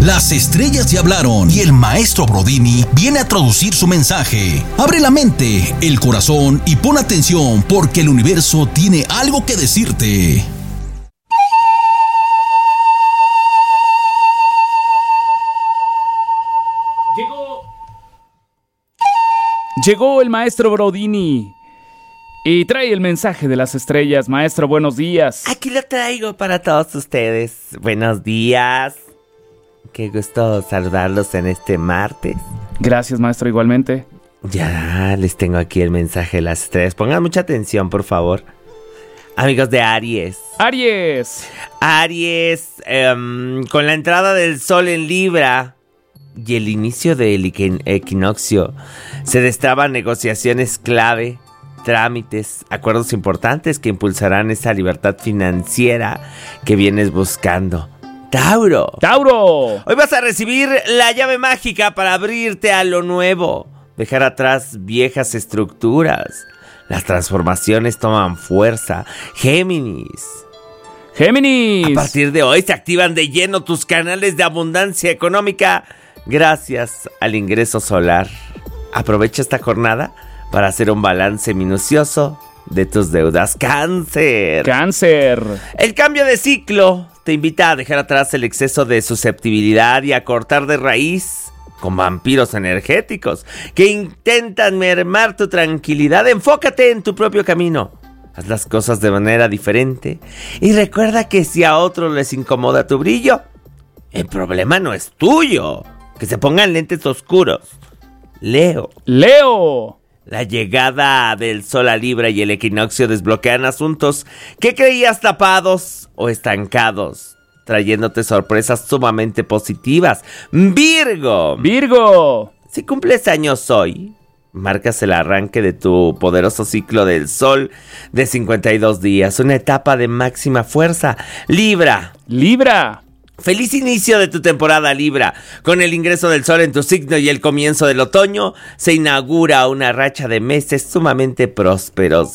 Las estrellas ya hablaron y el maestro Brodini viene a traducir su mensaje. Abre la mente, el corazón y pon atención porque el universo tiene algo que decirte. Llegó el maestro Brodini y trae el mensaje de las estrellas. Maestro, buenos días. Aquí lo traigo para todos ustedes. Buenos días. Qué gusto saludarlos en este martes. Gracias, maestro, igualmente. Ya les tengo aquí el mensaje de las estrellas. Pongan mucha atención, por favor. Amigos de Aries. Aries, con la entrada del sol en Libra y el inicio del equinoccio, se destraban negociaciones clave, trámites, acuerdos importantes que impulsarán esa libertad financiera que vienes buscando. Tauro. Tauro. Hoy vas a recibir la llave mágica para abrirte a lo nuevo, dejar atrás viejas estructuras. Las transformaciones toman fuerza. Géminis. A partir de hoy se activan de lleno tus canales de abundancia económica gracias al ingreso solar. Aprovecha esta jornada para hacer un balance minucioso de tus deudas. Cáncer. El cambio de ciclo te invita a dejar atrás el exceso de susceptibilidad y a cortar de raíz con vampiros energéticos que intentan mermar tu tranquilidad. Enfócate en tu propio camino. Haz las cosas de manera diferente y recuerda que si a otros les incomoda tu brillo, el problema no es tuyo. Que se pongan lentes oscuros. Leo. La llegada del sol a Libra y el equinoccio desbloquean asuntos que creías tapados o estancados, trayéndote sorpresas sumamente positivas. Virgo. Si cumples años hoy, marcas el arranque de tu poderoso ciclo del sol de 52 días, una etapa de máxima fuerza. Libra. Feliz inicio de tu temporada, Libra. Con el ingreso del sol en tu signo y el comienzo del otoño, se inaugura una racha de meses sumamente prósperos.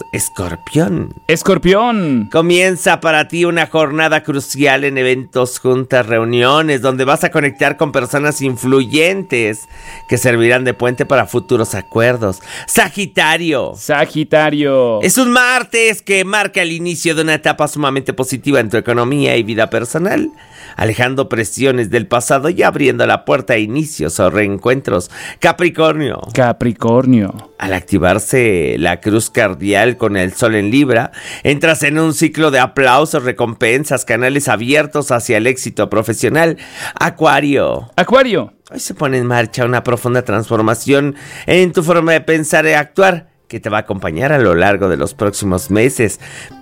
Escorpión. Comienza para ti una jornada crucial en eventos, juntas, reuniones, donde vas a conectar con personas influyentes que servirán de puente para futuros acuerdos. Sagitario. Es un martes que marca el inicio de una etapa sumamente positiva en tu economía y vida personal, alejando presiones del pasado y abriendo la puerta a inicios o reencuentros. Capricornio. Al activarse la cruz cardial con el sol en Libra, entras en un ciclo de aplausos, recompensas, canales abiertos hacia el éxito profesional. Acuario. Hoy se pone en marcha una profunda transformación en tu forma de pensar y actuar que te va a acompañar a lo largo de los próximos meses.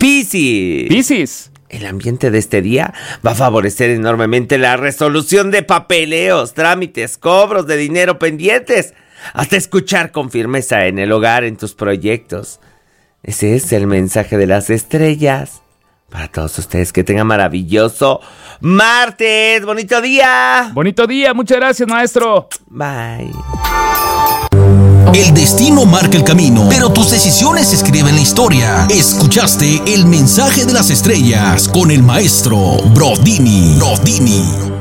Piscis. El ambiente de este día va a favorecer enormemente la resolución de papeleos, trámites, cobros de dinero pendientes, hasta escuchar con firmeza en el hogar, en tus proyectos. Ese es el mensaje de las estrellas para todos ustedes. Que tengan maravilloso martes. ¡Bonito día! Muchas gracias, maestro. Bye. El destino marca el camino, pero tus decisiones escriben la historia. Escuchaste el mensaje de las estrellas con el maestro Brodini.